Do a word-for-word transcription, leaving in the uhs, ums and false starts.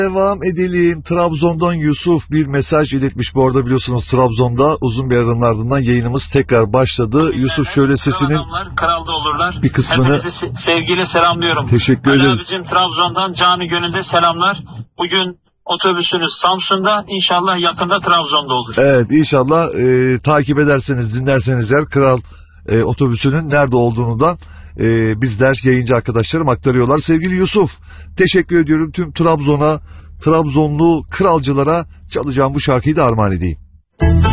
Devam edelim. Trabzon'dan Yusuf bir mesaj iletmiş. Bu arada biliyorsunuz Trabzon'da uzun bir aranın ardından yayınımız tekrar başladı. Yusuf şöyle sesinin adamlar, kralda olurlar. Bir kısmını hepinizi se- sevgiyle selamlıyorum. Teşekkür Ali ederiz. abicim Trabzon'dan canı gönülde selamlar. Bugün otobüsünüz Samsun'da, inşallah yakında Trabzon'da olur. Evet, inşallah e, takip ederseniz, dinlerseniz eğer Kral e, otobüsünün nerede olduğunu da e, bizler yayıncı arkadaşlarım aktarıyorlar. Sevgili Yusuf, teşekkür ediyorum tüm Trabzon'a, Trabzonlu kralcılara çalacağım bu şarkıyı da armağan edeyim.